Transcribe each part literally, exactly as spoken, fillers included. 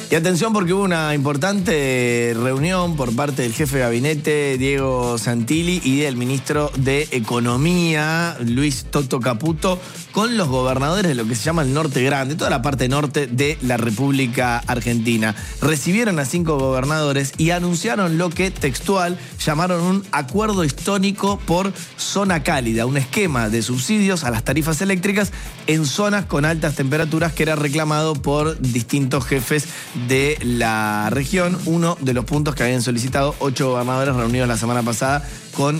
Y atención porque hubo una importante reunión por parte del jefe de gabinete, Diego Santilli, y del ministro de Economía, Luis Toto Caputo, con los gobernadores de lo que se llama el Norte Grande, toda la parte norte de la República Argentina. Recibieron a cinco gobernadores y anunciaron lo que textual llamaron un acuerdo histórico por zona cálida, un esquema de subsidios a las tarifas eléctricas en zonas con altas temperaturas que era reclamado por distintos jefes de la región. Uno de los puntos que habían solicitado ocho gobernadores reunidos la semana pasada con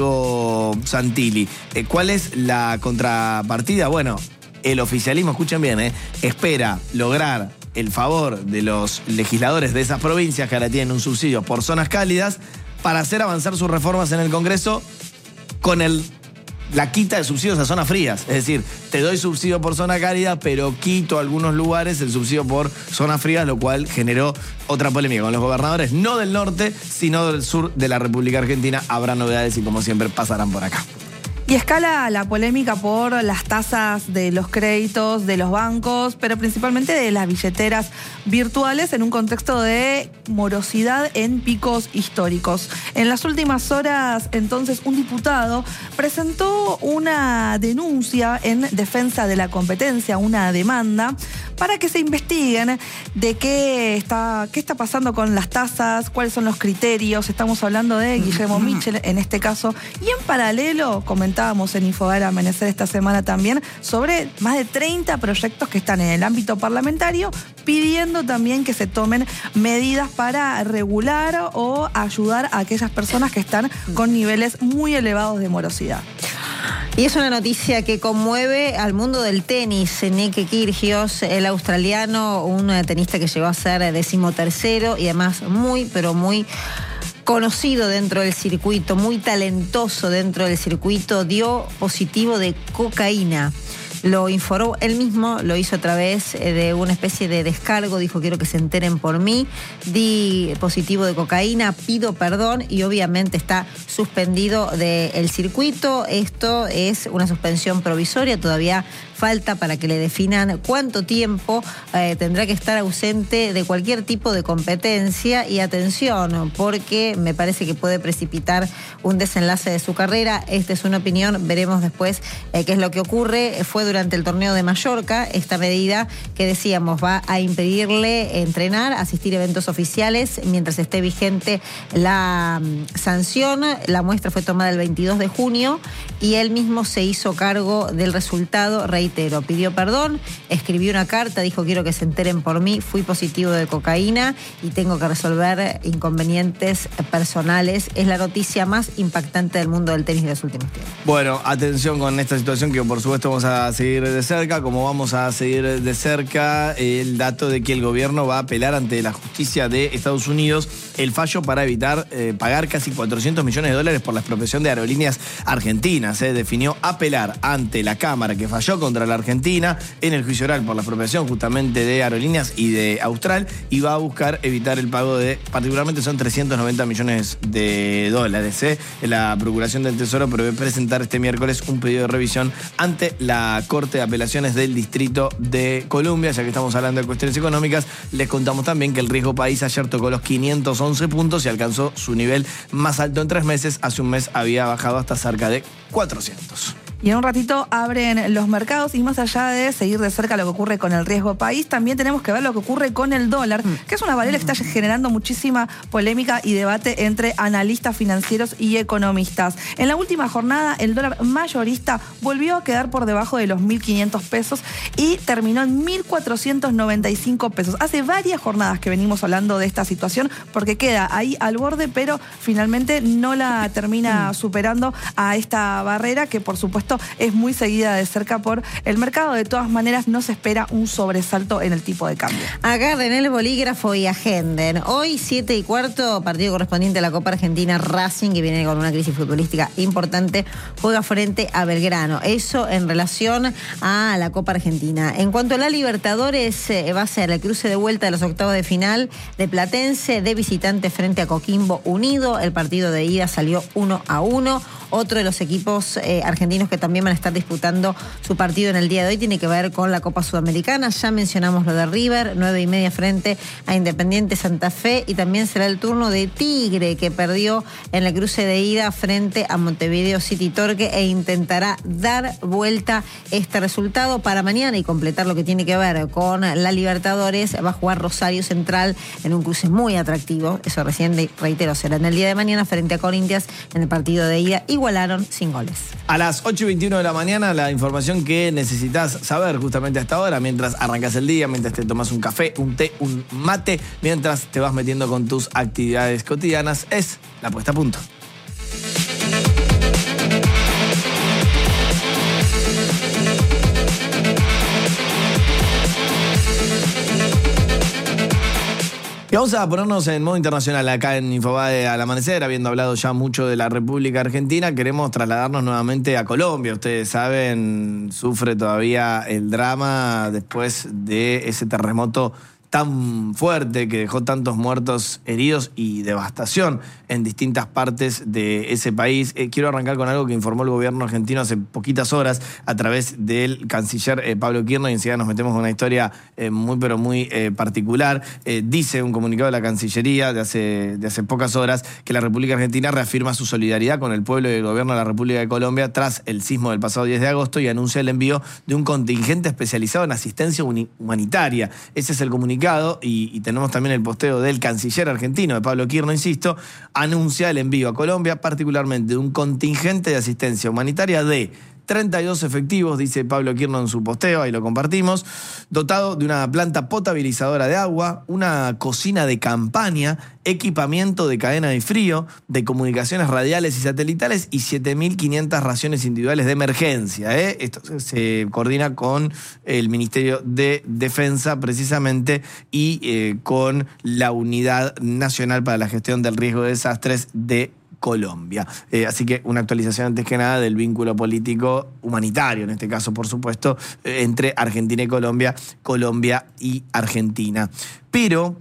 Diego Santilli. Eh, ¿Cuál es la contrapartida? Bueno, el oficialismo, escuchen bien, eh, espera lograr el favor de los legisladores de esas provincias que ahora tienen un subsidio por zonas cálidas para hacer avanzar sus reformas en el Congreso con el la quita de subsidios a zonas frías. Es decir, te doy subsidio por zona cálida, pero quito algunos lugares el subsidio por zonas frías, lo cual generó otra polémica con los gobernadores, no del norte, sino del sur de la República Argentina. Habrá novedades y, como siempre, pasarán por acá. Y escala la polémica por las tasas de los créditos de los bancos, pero principalmente de las billeteras virtuales en un contexto de morosidad en picos históricos. En las últimas horas, entonces, un diputado presentó una denuncia en defensa de la competencia, una demanda, para que se investiguen de qué está, qué está pasando con las tasas, cuáles son los criterios. Estamos hablando de Guillermo Michel en este caso. Y en paralelo, comentábamos en Infobae Amanecer esta semana también, sobre más de treinta proyectos que están en el ámbito parlamentario, pidiendo también que se tomen medidas para regular o ayudar a aquellas personas que están con niveles muy elevados de morosidad. Y es una noticia que conmueve al mundo del tenis. Nick Kyrgios, el australiano, un tenista que llegó a ser decimotercero y además muy, pero muy conocido dentro del circuito, muy talentoso dentro del circuito, dio positivo de cocaína. Lo informó él mismo, lo hizo a través de una especie de descargo, dijo: quiero que se enteren por mí, di positivo de cocaína, pido perdón, y obviamente está suspendido del circuito. Esto es una suspensión provisoria, todavía falta para que le definan cuánto tiempo eh, tendrá que estar ausente de cualquier tipo de competencia. Y atención, porque me parece que puede precipitar un desenlace de su carrera. Esta es una opinión, veremos después eh, qué es lo que ocurre. Fue durante el torneo de Mallorca esta medida que decíamos va a impedirle entrenar, asistir a eventos oficiales mientras esté vigente la um, sanción. La muestra fue tomada el veintidós de junio y él mismo se hizo cargo del resultado. Reitero, pidió perdón, escribió una carta, dijo: quiero que se enteren por mí, fui positivo de cocaína y tengo que resolver inconvenientes personales. Es la noticia más impactante del mundo del tenis de los últimos tiempos. Bueno, atención con esta situación que por supuesto vamos a seguir de cerca, como vamos a seguir de cerca el dato de que el gobierno va a apelar ante la justicia de Estados Unidos el fallo para evitar eh, pagar casi cuatrocientos millones de dólares por la expropiación de aerolíneas argentinas. Se eh. definió apelar ante la Cámara que falló contra la Argentina en el juicio oral por la expropiación justamente de aerolíneas y de Austral, y va a buscar evitar el pago de, particularmente son trescientos noventa millones de dólares. Eh. La Procuración del Tesoro prevé presentar este miércoles un pedido de revisión ante la Corte de Apelaciones del Distrito de Columbia. Ya que estamos hablando de cuestiones económicas, les contamos también que el riesgo país ayer tocó los quinientos once puntos y alcanzó su nivel más alto en tres meses. Hace un mes había bajado hasta cerca de cuatrocientos. Y en un ratito abren los mercados, y más allá de seguir de cerca lo que ocurre con el riesgo país, también tenemos que ver lo que ocurre con el dólar, que es una variable que está generando muchísima polémica y debate entre analistas financieros y economistas. En la última jornada, el dólar mayorista volvió a quedar por debajo de los mil quinientos pesos y terminó en mil cuatrocientos noventa y cinco pesos. Hace varias jornadas que venimos hablando de esta situación, porque queda ahí al borde, pero finalmente no la termina superando a esta barrera que, por supuesto, es muy seguida de cerca por el mercado. De todas maneras, no se espera un sobresalto en el tipo de cambio. Agarren el bolígrafo y agenden. Hoy, siete y cuarto, partido correspondiente a la Copa Argentina. Racing, que viene con una crisis futbolística importante, juega frente a Belgrano. Eso en relación a la Copa Argentina. En cuanto a la Libertadores, eh, va a ser el cruce de vuelta de los octavos de final de Platense de visitante frente a Coquimbo Unido. El partido de ida salió uno a uno. Otro de los equipos eh, argentinos que también van a estar disputando su partido en el día de hoy. Tiene que ver con la Copa Sudamericana. Ya mencionamos lo de River, nueve y media frente a Independiente Santa Fe, y también será el turno de Tigre, que perdió en el cruce de ida frente a Montevideo City Torque e intentará dar vuelta este resultado para mañana y completar lo que tiene que ver con la Libertadores. Va a jugar Rosario Central en un cruce muy atractivo. Eso recién, reitero, será en el día de mañana frente a Corinthians. En el partido de ida igualaron sin goles. A las ocho y veintiuno de la mañana, la información que necesitas saber justamente hasta ahora, mientras arrancas el día, mientras te tomas un café, un té, un mate, mientras te vas metiendo con tus actividades cotidianas, es la puesta a punto. Y vamos a ponernos en modo internacional acá en Infobae al amanecer, habiendo hablado ya mucho de la República Argentina. Queremos trasladarnos nuevamente a Colombia. Ustedes saben, sufre todavía el drama después de ese terremoto tan fuerte que dejó tantos muertos, heridos y devastación en distintas partes de ese país. Eh, quiero arrancar con algo que informó el gobierno argentino hace poquitas horas a través del canciller eh, Pablo Kirchner, y enseguida nos metemos con una historia eh, muy pero muy eh, particular. Eh, dice un comunicado de la Cancillería de hace, de hace pocas horas que la República Argentina reafirma su solidaridad con el pueblo y el gobierno de la República de Colombia tras el sismo del pasado diez de agosto, y anuncia el envío de un contingente especializado en asistencia humanitaria. Ese es el comunicado. Y, y tenemos también el posteo del canciller argentino, de Pablo Kirchner, insisto, anuncia el envío a Colombia particularmente de un contingente de asistencia humanitaria de treinta y dos efectivos, dice Pablo Kirchner en su posteo, ahí lo compartimos, dotado de una planta potabilizadora de agua, una cocina de campaña, equipamiento de cadena de frío, de comunicaciones radiales y satelitales y siete mil quinientas raciones individuales de emergencia. ¿eh? Esto se coordina con el Ministerio de Defensa precisamente y eh, con la Unidad Nacional para la Gestión del Riesgo de Desastres de Colombia. Eh, así que una actualización antes que nada del vínculo político humanitario, en este caso, por supuesto, eh, entre Argentina y Colombia, Colombia y Argentina. Pero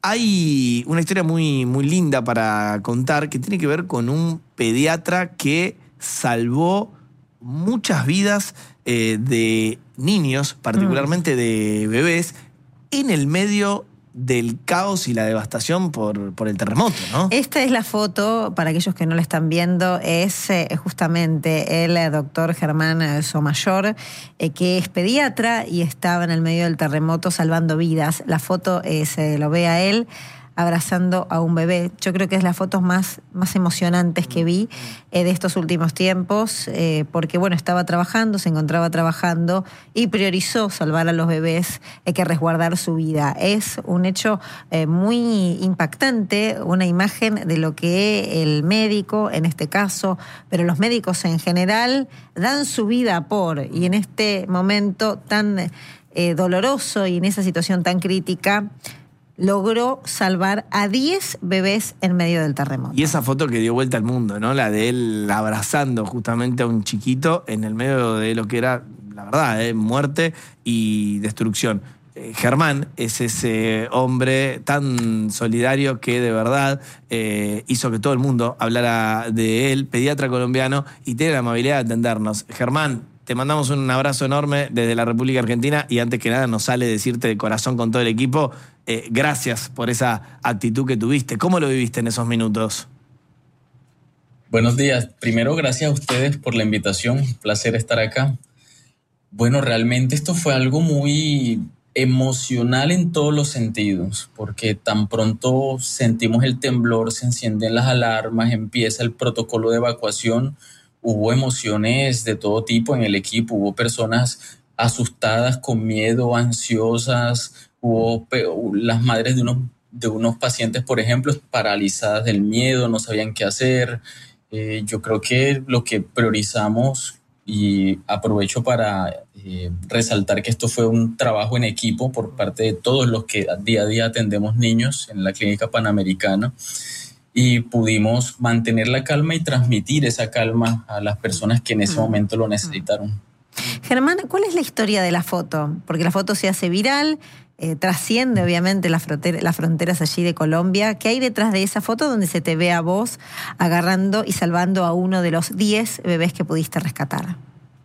hay una historia muy, muy linda para contar que tiene que ver con un pediatra que salvó muchas vidas eh, de niños, particularmente de bebés, en el medio del caos y la devastación por, por el terremoto, ¿no? Esta es la foto, para aquellos que no la están viendo, es eh, justamente el doctor Germán Somayor, eh, que es pediatra y estaba en el medio del terremoto salvando vidas. La foto eh, se lo ve a él abrazando a un bebé. Yo creo que es las fotos más, más emocionantes que vi eh, de estos últimos tiempos, eh, porque bueno, estaba trabajando, se encontraba trabajando y priorizó salvar a los bebés eh, que resguardar su vida. Es un hecho eh, muy impactante, una imagen de lo que el médico, en este caso, pero los médicos en general, dan su vida por, y en este momento tan eh, doloroso y en esa situación tan crítica, logró salvar a diez bebés en medio del terremoto. Y esa foto que dio vuelta al mundo, ¿no? La de él abrazando justamente a un chiquito en el medio de lo que era, la verdad, ¿eh? muerte y destrucción. Eh, Germán es ese hombre tan solidario que de verdad eh, hizo que todo el mundo hablara de él, pediatra colombiano, y tiene la amabilidad de atendernos. Germán, te mandamos un abrazo enorme desde la República Argentina, y antes que nada nos sale decirte de corazón con todo el equipo, eh, gracias por esa actitud que tuviste. ¿Cómo lo viviste en esos minutos? Buenos días. Primero, gracias a ustedes por la invitación. Un placer estar acá. Bueno, realmente esto fue algo muy emocional en todos los sentidos, porque tan pronto sentimos el temblor, se encienden las alarmas, empieza el protocolo de evacuación. Hubo emociones de todo tipo en el equipo, hubo personas asustadas, con miedo, ansiosas, hubo las madres de unos, de unos pacientes, por ejemplo, paralizadas del miedo, no sabían qué hacer. Eh, yo creo que lo que priorizamos, y aprovecho para eh, resaltar que esto fue un trabajo en equipo por parte de todos los que día a día atendemos niños en la Clínica Panamericana, y pudimos mantener la calma y transmitir esa calma a las personas que en ese momento lo necesitaron. Germán, ¿cuál es la historia de la foto? Porque la foto se hace viral, eh, trasciende obviamente las, fronter- las fronteras allí de Colombia. ¿Qué hay detrás de esa foto donde se te ve a vos agarrando y salvando a uno de los diez bebés que pudiste rescatar?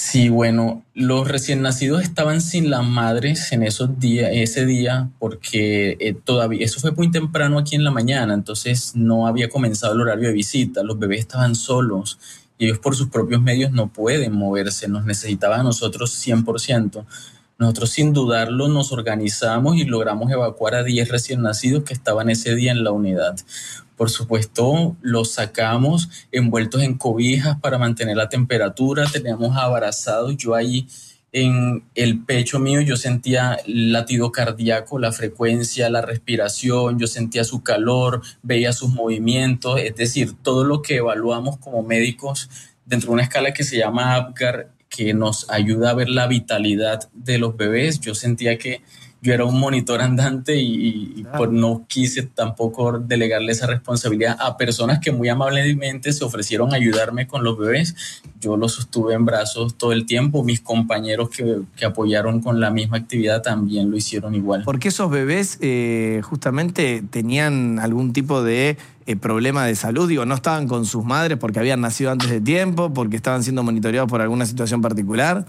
Sí, bueno, los recién nacidos estaban sin las madres en esos días, ese día, porque eh, todavía, eso fue muy temprano aquí en la mañana, entonces no había comenzado el horario de visita, los bebés estaban solos y ellos por sus propios medios no pueden moverse, nos necesitaban a nosotros cien por ciento. Nosotros sin dudarlo nos organizamos y logramos evacuar a diez recién nacidos que estaban ese día en la unidad. Por supuesto, los sacamos envueltos en cobijas para mantener la temperatura, teníamos abrazados. Yo ahí en el pecho mío yo sentía el latido cardíaco, la frecuencia, la respiración, yo sentía su calor, veía sus movimientos, es decir, todo lo que evaluamos como médicos dentro de una escala que se llama APGAR, que nos ayuda a ver la vitalidad de los bebés. Yo sentía que yo era un monitor andante y, y claro. pues no quise tampoco delegarle esa responsabilidad a personas que muy amablemente se ofrecieron a ayudarme con los bebés. Yo los sostuve en brazos todo el tiempo. Mis compañeros que, que apoyaron con la misma actividad también lo hicieron igual. Porque esos bebés eh, justamente tenían algún tipo de eh, problema de salud. Digo, no estaban con sus madres porque habían nacido antes de tiempo, porque estaban siendo monitoreados por alguna situación particular.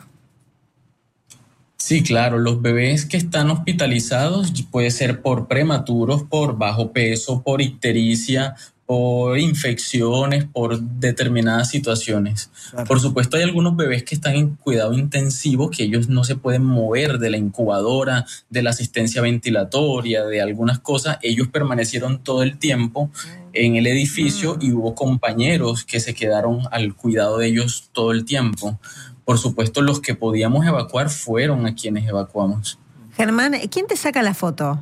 Sí, claro, los bebés que están hospitalizados puede ser por prematuros, por bajo peso, por ictericia, por infecciones, por determinadas situaciones. Claro. Por supuesto, hay algunos bebés que están en cuidado intensivo, que ellos no se pueden mover de la incubadora, de la asistencia ventilatoria, de algunas cosas. Ellos permanecieron todo el tiempo en el edificio mm. y hubo compañeros que se quedaron al cuidado de ellos todo el tiempo. Por supuesto, los que podíamos evacuar fueron a quienes evacuamos. Germán, ¿quién te saca la foto?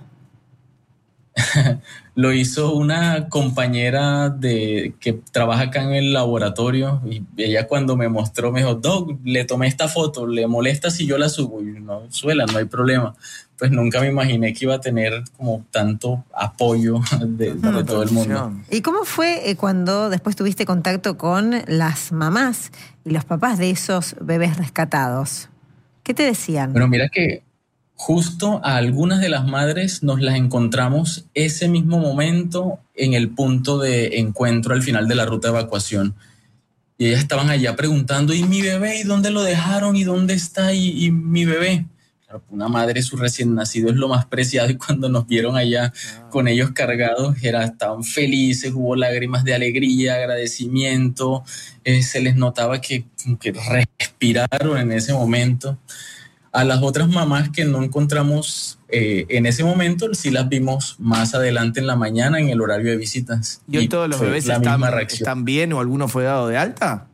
Lo hizo una compañera de, que trabaja acá en el laboratorio y ella cuando me mostró me dijo, Doc, le tomé esta foto, ¿le molesta si yo la subo? Y no, suela, no hay problema. Pues nunca me imaginé que iba a tener como tanto apoyo de, de todo el mundo. ¿Y cómo fue cuando después tuviste contacto con las mamás y los papás de esos bebés rescatados? ¿Qué te decían? Bueno, mira que justo a algunas de las madres nos las encontramos ese mismo momento en el punto de encuentro al final de la ruta de evacuación. Y ellas estaban allá preguntando, ¿y mi bebé? ¿Y dónde lo dejaron? ¿Y dónde está? ¿Y, y mi bebé? Claro, una madre, su recién nacido es lo más preciado, y cuando nos vieron allá wow. con ellos cargados, era, estaban felices, hubo lágrimas de alegría, agradecimiento, eh, se les notaba que, que respiraron en ese momento. A las otras mamás que no encontramos eh, en ese momento, sí las vimos más adelante en la mañana en el horario de visitas. ¿Y hoy y todos los bebés están, están bien o alguno fue dado de alta?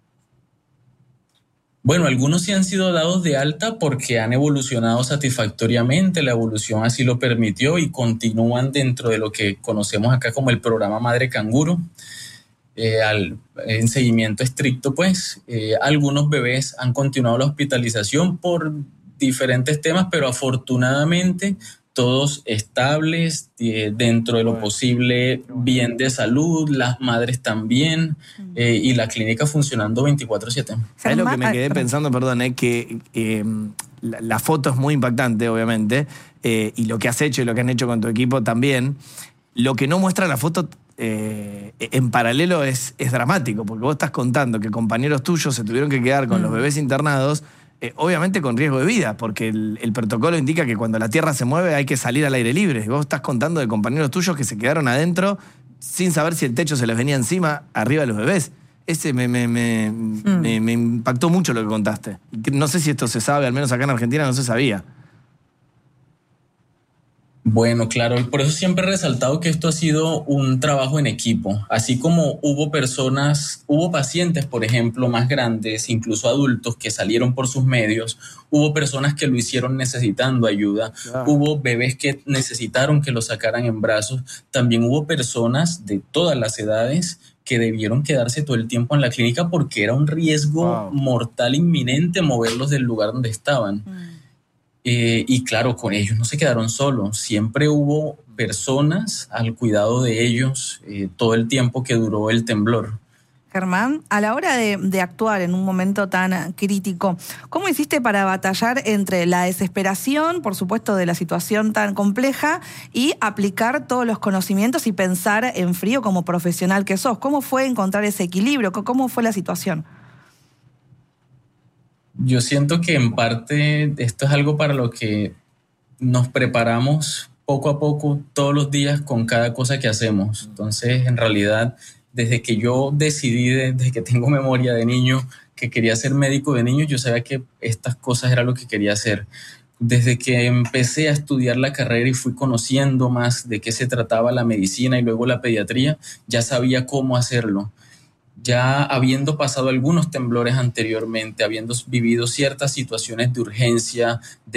Bueno, algunos sí han sido dados de alta porque han evolucionado satisfactoriamente, la evolución así lo permitió y continúan dentro de lo que conocemos acá como el programa Madre Canguro. Eh, al, en seguimiento estricto, pues, eh, algunos bebés han continuado la hospitalización por diferentes temas, pero afortunadamente todos estables, eh, dentro de lo posible, bien de salud, las madres también, eh, y la clínica funcionando veinticuatro siete. ¿Sabes lo que me quedé pensando? Perdón, es que eh, la, la foto es muy impactante, obviamente, eh, y lo que has hecho y lo que han hecho con tu equipo también. Lo que no muestra la foto eh, en paralelo es, es dramático, porque vos estás contando que compañeros tuyos se tuvieron que quedar con mm. los bebés internados, eh, obviamente con riesgo de vida, porque el, el protocolo indica que cuando la tierra se mueve hay que salir al aire libre. Y vos estás contando de compañeros tuyos que se quedaron adentro sin saber si el techo se les venía encima, arriba de los bebés. Ese me, me, me, mm. me, me impactó mucho lo que contaste. No sé si esto se sabe, al menos acá en Argentina no se sabía. Bueno, claro, y por eso siempre he resaltado que esto ha sido un trabajo en equipo. Así como hubo personas, hubo pacientes, por ejemplo, más grandes, incluso adultos, que salieron por sus medios, hubo personas que lo hicieron necesitando ayuda, claro. Hubo bebés que necesitaron que los sacaran en brazos, también hubo personas de todas las edades que debieron quedarse todo el tiempo en la clínica porque era un riesgo wow. mortal inminente moverlos del lugar donde estaban. Mm. Eh, y claro, con ellos no se quedaron solos, siempre hubo personas al cuidado de ellos eh, todo el tiempo que duró el temblor. Germán, a la hora de, de actuar en un momento tan crítico, ¿cómo hiciste para batallar entre la desesperación, por supuesto, de la situación tan compleja y aplicar todos los conocimientos y pensar en frío como profesional que sos? ¿Cómo fue encontrar ese equilibrio? ¿Cómo fue la situación? Yo siento que en parte esto es algo para lo que nos preparamos poco a poco todos los días con cada cosa que hacemos. Entonces, en realidad, desde que yo decidí, desde que tengo memoria de niño, que quería ser médico de niño, yo sabía que estas cosas era lo que quería hacer. Desde que empecé a estudiar la carrera y fui conociendo más de qué se trataba la medicina y luego la pediatría, ya sabía cómo hacerlo. Ya habiendo pasado algunos temblores anteriormente, habiendo vivido ciertas situaciones de urgencia, de